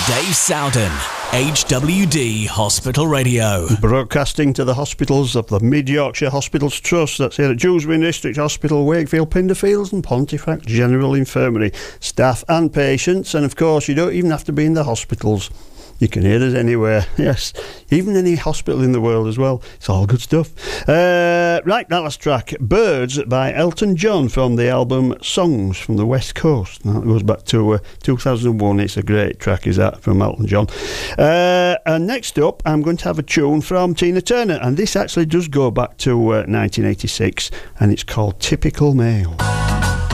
Dave Sowden, HWD Hospital Radio. Broadcasting to the hospitals of the Mid Yorkshire Hospitals Trust. That's here at Dewsbury District Hospital, Wakefield, Pinderfields and Pontefract General Infirmary. Staff and patients, and of course you don't even have to be in the hospitals. You can hear us anywhere, yes. Even any hospital in the world as well. It's all good stuff. Right, that last track, Birds by Elton John from the album Songs from the West Coast. That goes back to 2001. It's a great track, is that, from Elton John. And next up, I'm going to have a tune from Tina Turner. And this actually does go back to 1986. And it's called Typical Male.